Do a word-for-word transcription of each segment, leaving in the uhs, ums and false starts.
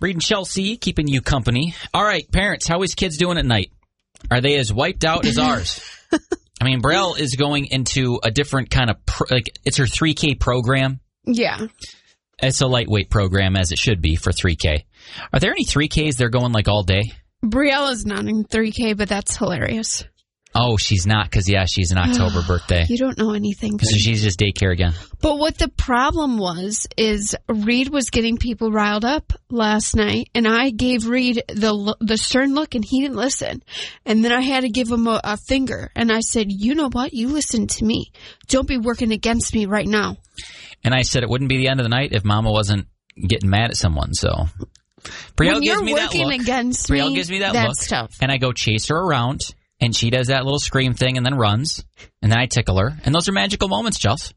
Reed and Chelsea, keeping you company. All right, parents, how is kids doing at night? Are they as wiped out as ours? I mean, Braille is going into a different kind of, pro, like, it's her three K program. Yeah. It's a lightweight program, as it should be for three K. Are there any three Ks they're going, like, all day? Briella's not in three K, but that's hilarious. Oh, she's not, because, yeah, she's an October birthday. You don't know anything. So she's just daycare again. But what the problem was, is Reed was getting people riled up last night, and I gave Reed the the stern look, and he didn't listen. And then I had to give him a, a finger, and I said, you know what? You listen to me. Don't be working against me right now. And I said it wouldn't be the end of the night if Mama wasn't getting mad at someone, so... Brielle when gives you're me working that look. against Brielle me, gives me that that's look, tough. And I go chase her around, and she does that little scream thing and then runs, and then I tickle her. And those are magical moments, Chelsea.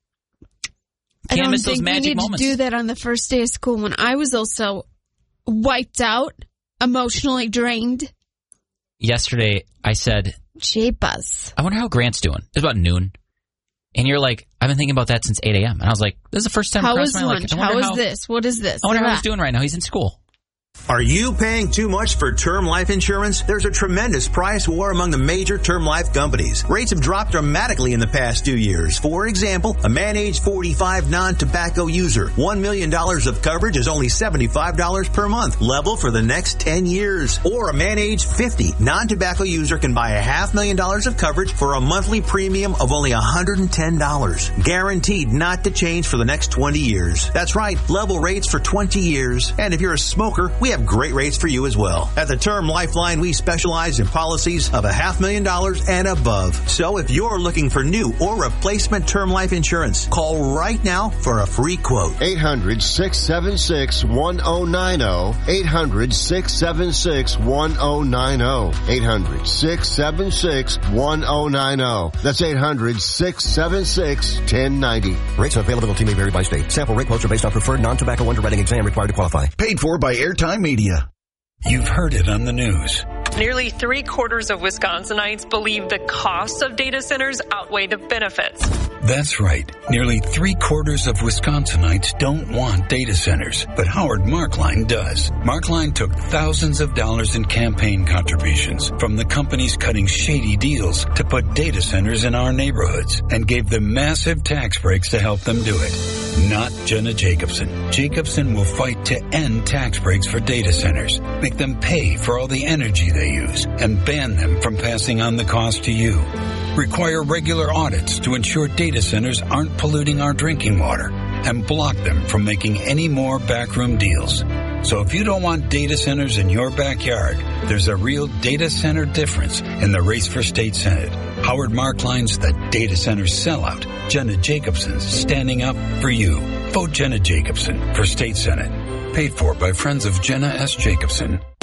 Can't I don't miss think those magic we need moments. to do that on the first day of school when I was also wiped out, emotionally drained. Yesterday, I said, J-Buzz. I wonder how Grant's doing. It was about noon. And you're like, I've been thinking about that since eight a.m. And I was like, this is the first time How across is my lunch? life. How is how, this? What is this? I wonder how that. he's doing right now. He's in school. Are you paying too much for term life insurance? There's a tremendous price war among the major term life companies. Rates have dropped dramatically in the past two years. For example, a man age forty-five non-tobacco user, one million dollars of coverage is only seventy-five dollars per month, level for the next ten years. Or a man age fifty non-tobacco user can buy a half million dollars of coverage for a monthly premium of only one hundred ten dollars. Guaranteed not to change for the next twenty years. That's right, level rates for twenty years. And if you're a smoker, we have great rates for you as well. At the Term Lifeline, we specialize in policies of a half million dollars and above. So if you're looking for new or replacement term life insurance, call right now for a free quote. eight hundred, six seven six, one oh nine oh. eight hundred, six seven six, one oh nine oh. eight hundred, six seven six, one oh nine oh. That's eight hundred, six seven six, one oh nine oh. Rates and availability may vary by state. Sample rate quotes are based on preferred non-tobacco underwriting exam required to qualify. Paid for by Airtime Media. You've heard it on the news. Nearly three quarters of Wisconsinites believe the costs of data centers outweigh the benefits. That's right. Nearly three quarters of Wisconsinites don't want data centers, but Howard Markline does. Markline took thousands of dollars in campaign contributions from the companies cutting shady deals to put data centers in our neighborhoods and gave them massive tax breaks to help them do it. Not Jenna Jacobson. Jacobson will fight to end tax breaks for data centers, make them pay for all the energy they use, and ban them from passing on the cost to you. Require regular audits to ensure data centers aren't polluting our drinking water, and block them from making any more backroom deals. So if you don't want data centers in your backyard, there's a real data center difference in the race for state senate. Howard Markline's the data center sellout. Jenna Jacobson's standing up for you. Vote Jenna Jacobson for state senate. Paid for by Friends of Jenna S. Jacobson.